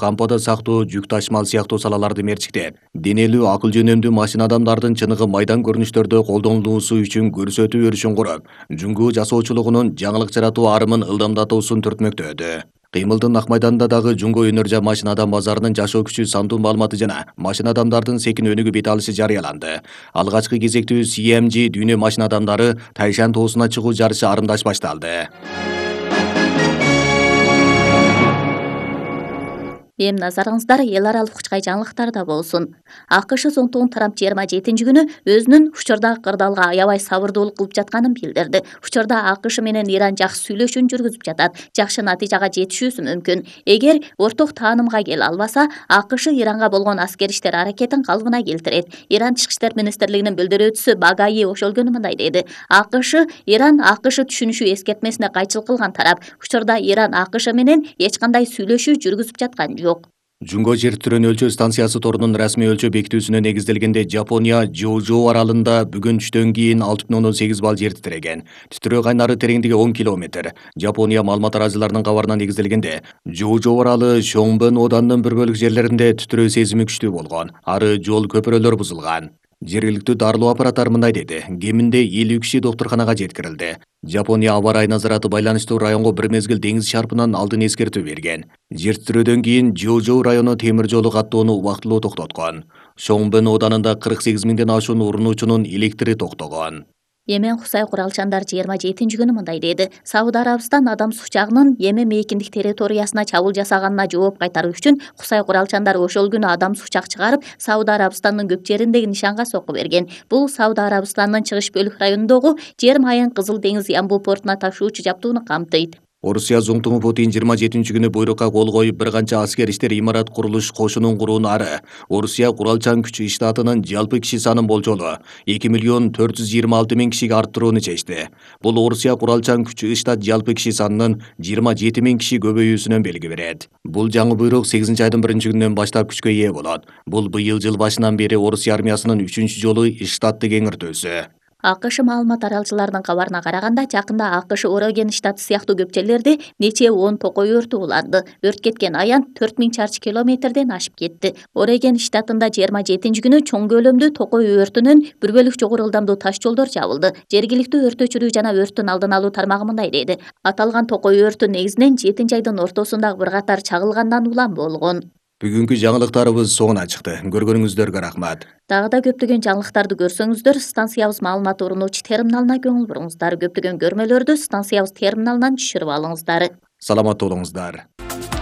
кампода сактоо, жүк ташмал сыяктуу салаларды мерчиктеп, денелүү акыл жөнөмдүү машина адамдардын чыныгы майдан көрүнүштөрдө колдонулуусу үчүн көрсөтүү өрүшүн куруп, жүнгүү жасоочулугунун жаңылык жаратуу арымын ылдамдатуусун түртмөктөдү. Кыймылдын ак майданында дагы Жунго Өнөржа машина адам базарынын жашоо күчү сандуу маалыматы жана машина адамдардын секин өнүгүү бет алышы жарыяланды. Алгачкы кезектүү CMG дүйнө машина адамдары Тайшан тоосуна чыгуу жарышы арымдаш башталды. Эми назарыңыздар эл аралык учкай жаңылыктарда болсун. АКШ соңтугун Трамп 27 күнү өзүнүн учурдагы кырдаалга аябай сабырдуулук кылып жатканын билдирди. Учурда АКШ менен Иран жакшы сүйлөшүүн жүргүзүп жатат. Жакшы натыйжага жетишүүсү мүмкүн. Эгер орток таанымга келе албаса, АКШ Иранга болгон аскери иштер аракетин калыбына келтирет. Иран Тышкы иштер министрлигинин билдирүүчүсү Багаи ошолгөнү мындай деди. Иран АКШ түшүнүшүү эскертмесине кайчылык кылган тарап. Учурда Иран АКШ менен эч кандай сүйлөшүү жүргүзүп жаткан жок. Жунго жер титирөөнү өлчөө станциясы торунун расмий өлчөө бекитүүсүнө негизделгенде Жапония Джоужоу аралында бүгүн түштөн кийин 6,8 балл жер титиреген. Титирөө кайнары тереңдиги 10 километр. Жапония маалымат арачыларынын кабарына негизделгенде, Джоужоу аралы Шоңбен оданынын бир бөлүк жерлеринде титирөө сезими күчтүү болгон. Ары жол көпүрөлөр бузулган. Жергиликтүү дарылоо аппараттары мындай деди. Кеминде 50 киши доктурканага жеткирилди. Жапония аба ырайына назараты байланыштуу районго бир мезгил деңиз шарпынан алдын эскертүү берген. Жер титирөөдөн кийин Джоужоу району темир жолу каттоону убактылуу токтоткон. Шоңбен оданында 48 миңден ашуун урунуучунун электри токтогон. Йемен Кусай куралчандар 27 күнү мындай деди. Сауд Арабистан адам сучагынын Йемен мейкиндик территориясына чабуул жасаганына жооп кайтаруу үчүн Кусай куралчандары ошол күнү адам сучак чыгарып, Сауд Арабистандын көк жериндеги нишанга сокку берген. Бул Сауд Арабистандын чыгыш бөлүк районундогу жер майын Кызыл деңиз Ямбул портуна ташуучу жабдууну камтыйт. Орусия зоңтуңу Путин 27 күнү буйрукка кол коюп, бир канча аскер иштер имарат курулуш кошунун курууну ары. Орусия куралчан күч штатынын жалпы киши санын болжолу 2,426,000 кишиге арттырууну чечти. Бул Орусия куралчан күч штат жалпы киши санынын 27,000 киши көбөйүүсүнөн белги берет. Бул жаңы буйрук 8-айдын 1-күнүнөн баштап күчкө ээ болот. Бул быйыл жыл башынан бери Орусия армиясынын 3-чү жолу штатты кеңиртүүсү. АКШ маалымат аралчыларынын кабарына караганда, жакында АКШ Ореген штаты сыяктуу көп жерлерде нече 10 токой өртү уланды. Өрт кеткен аян 4000 чарчы километрден ашып кетти. Ореген штатында 27 күнү чоң көлөмдүү токой өртүнөн бир бөлүк жогору ылдамдуу таш жолдор жабылды. Жергиликтүү өрт өчүрүү жана өрттүн алдын алуу тармагы мындай деди. Аталган токой өртү негизинен 7-айдын ортосундагы бир катар чагылгандан улам болгон. Бүгүнкү жаңылыктарыбыз соңуна чыкты. Көргөнүңүздөргө рахмат. Дагы да көптөгөн жаңылыктарды көрсөңүздөр, станциябыз маалымат орунуучу терминалына көңүл буруңуздар. Көптөгөн көрмөлөрдү станциябыз терминалынан түшүрүп алыңыздар. Саламаттуу болуңуздар.